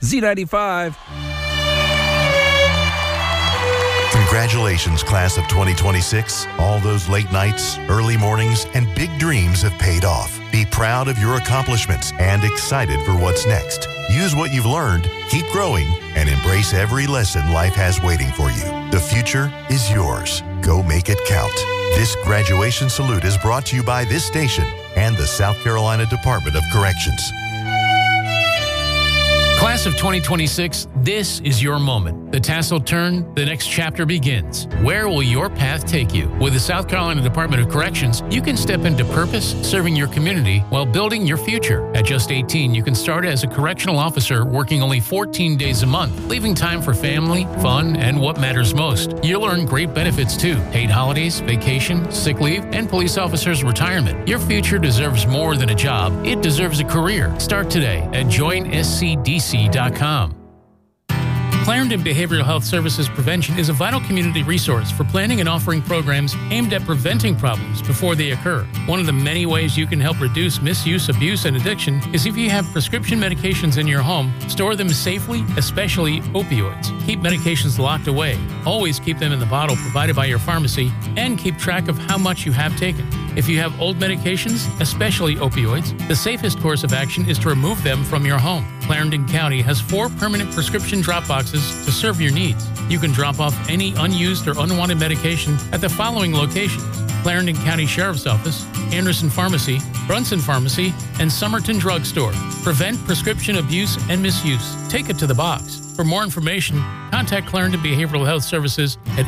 Z95. Congratulations, class of 2026. All those late nights, early mornings, and big dreams have paid off. Be proud of your accomplishments and excited for what's next. Use what you've learned, keep growing, and embrace every lesson life has waiting for you. The future is yours. Go make it count. This graduation salute is brought to you by this station and the South Carolina Department of Corrections. Class of 2026, this is your moment. The tassel turn, the next chapter begins. Where will your path take you? With the South Carolina Department of Corrections, you can step into purpose, serving your community while building your future. At just 18, you can start as a correctional officer working only 14 days a month, leaving time for family, fun, and what matters most. You'll earn great benefits too: paid holidays, vacation, sick leave, and police officers' retirement. Your future deserves more than a job. It deserves a career. Start today at joinscdc.com. Clarendon Behavioral Health Services Prevention is a vital community resource for planning and offering programs aimed at preventing problems before they occur. One of the many ways you can help reduce misuse, abuse, and addiction is if you have prescription medications in your home, store them safely, especially opioids. Keep medications locked away. Always keep them in the bottle provided by your pharmacy, and keep track of how much you have taken. If you have old medications, especially opioids, the safest course of action is to remove them from your home. Clarendon County has 4 permanent prescription drop boxes to serve your needs. You can drop off any unused or unwanted medication at the following locations: Clarendon County Sheriff's Office, Anderson Pharmacy, Brunson Pharmacy, and Somerton Drug Store. Prevent prescription abuse and misuse. Take it to the box. For more information, contact Clarendon Behavioral Health Services at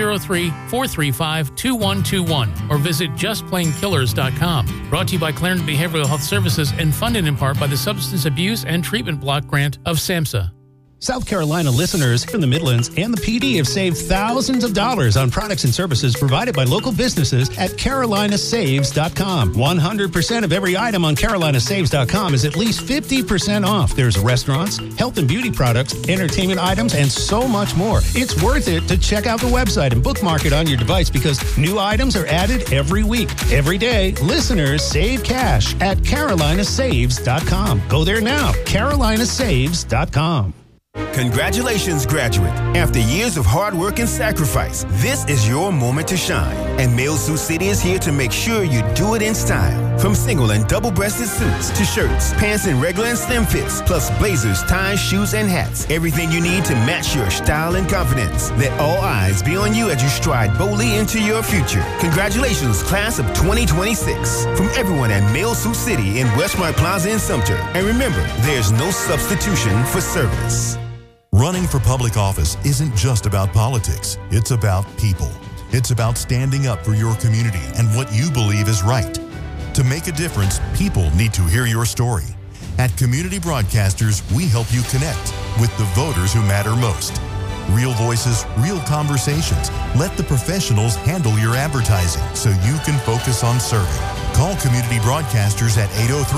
803-435-2121 or visit justplainkillers.com. Brought to you by Clarendon Behavioral Health Services and funded in part by the Substance Abuse and Treatment Block Grant of SAMHSA. South Carolina listeners in the Midlands and the PD have saved thousands of dollars on products and services provided by local businesses at carolinasaves.com. 100% of every item on carolinasaves.com is at least 50% off. There's restaurants, health and beauty products, entertainment items, and so much more. It's worth it to check out the website and bookmark it on your device because new items are added every week. Every day, listeners save cash at carolinasaves.com. Go there now, carolinasaves.com. Congratulations, graduate. After years of hard work and sacrifice, this is your moment to shine. And Mail Suit City is here to make sure you do it in style. From single and double-breasted suits to shirts, pants in regular and slim fits, plus blazers, ties, shoes, and hats. Everything you need to match your style and confidence. Let all eyes be on you as you stride boldly into your future. Congratulations, class of 2026. From everyone at Mail Suit City in Westmont Plaza in Sumter. And remember, there's no substitution for service. Running for public office isn't just about politics. It's about people. It's about standing up for your community and what you believe is right. To make a difference, people need to hear your story. At Community Broadcasters, we help you connect with the voters who matter most. Real voices, real conversations. Let the professionals handle your advertising so you can focus on serving. Call Community Broadcasters at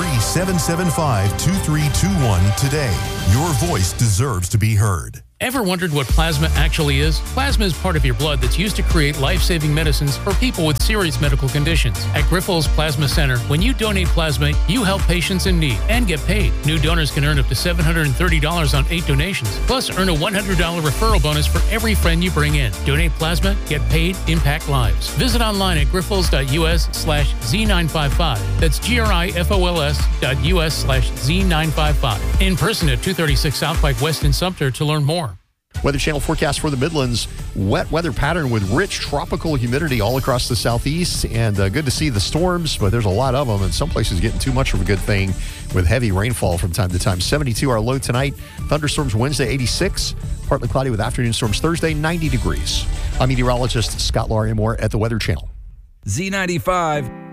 803-775-2321 today. Your voice deserves to be heard. Ever wondered what plasma actually is? Plasma is part of your blood that's used to create life-saving medicines for people with serious medical conditions. At Grifols Plasma Center, when you donate plasma, you help patients in need and get paid. New donors can earn up to $730 on 8 donations, plus earn a $100 referral bonus for every friend you bring in. Donate plasma, get paid, impact lives. Visit online at grifols.us/Z955. That's grifols.us/Z955. In person at 236 South Pike West in Sumter to learn more. Weather Channel forecast for the Midlands. Wet weather pattern with rich tropical humidity all across the southeast. And good to see the storms, but there's a lot of them. And some places getting too much of a good thing with heavy rainfall from time to time. 72 our low tonight. Thunderstorms Wednesday, 86. Partly cloudy with afternoon storms Thursday, 90 degrees. I'm meteorologist Scott Lauriamore at the Weather Channel. Z95.